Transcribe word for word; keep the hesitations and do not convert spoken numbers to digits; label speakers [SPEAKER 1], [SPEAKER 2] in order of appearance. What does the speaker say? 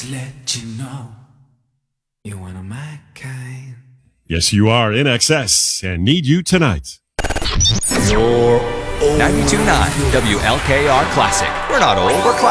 [SPEAKER 1] Just let you know you're one of my kind.
[SPEAKER 2] Yes, you are In Excess and Need You Tonight.
[SPEAKER 3] ninety-two point nine W L K R Classic. We're not old, we're classic.